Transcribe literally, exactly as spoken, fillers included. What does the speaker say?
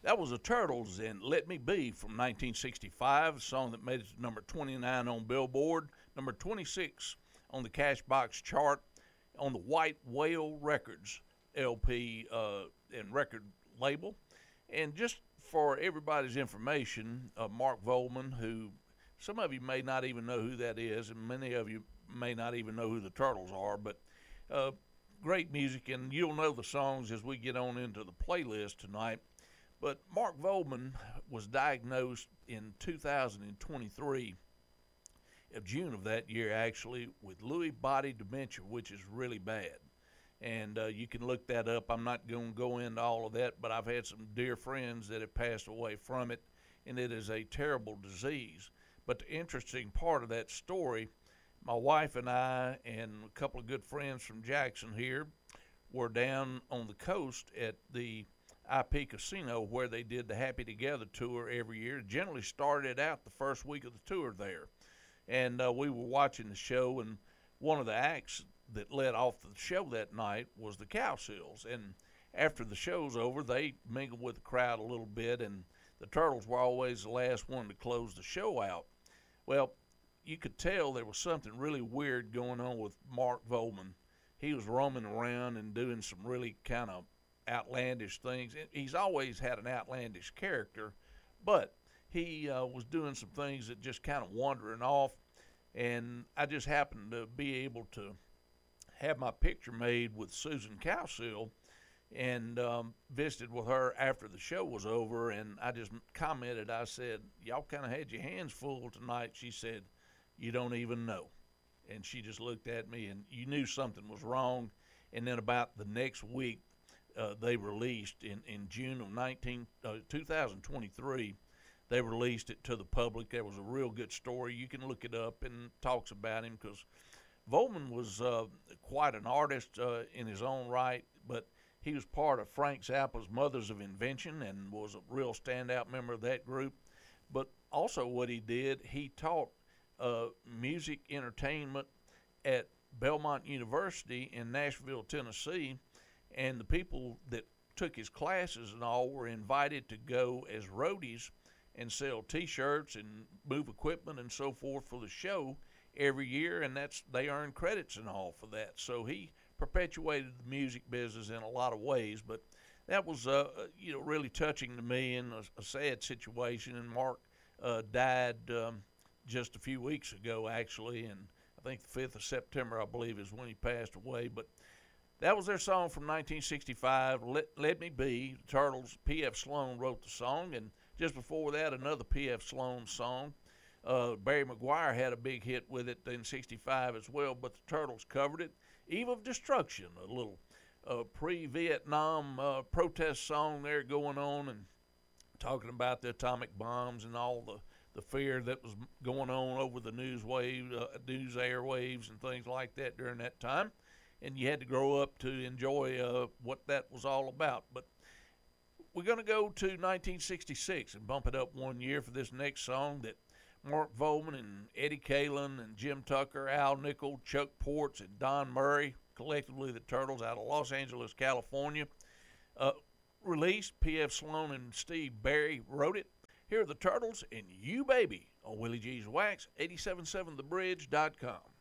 That was the Turtles and Let Me Be from nineteen sixty-five, a song that made it to number twenty-nine on Billboard, number twenty-six on the Cashbox chart, on the White Whale Records L P uh, and record label. And just for everybody's information, uh, Mark Volman, who some of you may not even know who that is, and many of you may not even know who the Turtles are, but uh, great music, and you'll know the songs as we get on into the playlist tonight. But Mark Volman was diagnosed in two thousand twenty-three, of June of that year actually, with Lewy body dementia, which is really bad. And uh, you can look that up. I'm not going to go into all of that, but I've had some dear friends that have passed away from it, and it is a terrible disease. But the interesting part of that story, my wife and I and a couple of good friends from Jackson here were down on the coast at the I P Casino where they did the Happy Together tour every year. It generally started out the first week of the tour there. And uh, we were watching the show, and one of the acts that led off the show that night was the Cowsills. And after the show's over, they mingled with the crowd a little bit, and the Turtles were always the last one to close the show out. Well, you could tell there was something really weird going on with Mark Volman. He was roaming around and doing some really kind of outlandish things. He's always had an outlandish character, but he uh, was doing some things that just kind of wandering off, and I just happened to be able to have my picture made with Susan Cowsill and um, visited with her after the show was over, and I just commented, I said, y'all kind of had your hands full tonight. She said, you don't even know. And she just looked at me, and you knew something was wrong. And then about the next week, uh, they released in, in June of nineteen, uh, two thousand twenty-three, they released it to the public. There was a real good story. You can look it up, and talks about him, because Volman was uh, quite an artist uh, in his own right, but he was part of Frank Zappa's Mothers of Invention and was a real standout member of that group. But also what he did, he taught uh, music entertainment at Belmont University in Nashville, Tennessee, and the people that took his classes and all were invited to go as roadies and sell T-shirts and move equipment and so forth for the show every year, and that's they earn credits and all for that. So he perpetuated the music business in a lot of ways, but that was uh, you know really touching to me and a, a sad situation. And Mark uh, died um, just a few weeks ago, actually, and I think the fifth of September, I believe, is when he passed away. But that was their song from nineteen sixty-five, Let, Let Me Be. The Turtles, P F. Sloan wrote the song, and just before that, another P F. Sloan song. Uh, Barry McGuire had a big hit with it in sixty-five as well, but the Turtles covered it. Eve of Destruction, a little uh, pre-Vietnam uh, protest song there going on, and talking about the atomic bombs and all the, the fear that was going on over the news wave, uh, news airwaves and things like that during that time. And you had to grow up to enjoy uh, what that was all about. But we're going to go to nineteen sixty-six and bump it up one year for this next song that Mark Volman and Eddie Kalen and Jim Tucker, Al Nickel, Chuck Ports, and Don Murray, collectively the Turtles out of Los Angeles, California, uh, released. P F. Sloan and Steve Barry wrote it. Here are the Turtles and You Baby on Willie G's Wax, eighty-seven point seven the bridge dot com.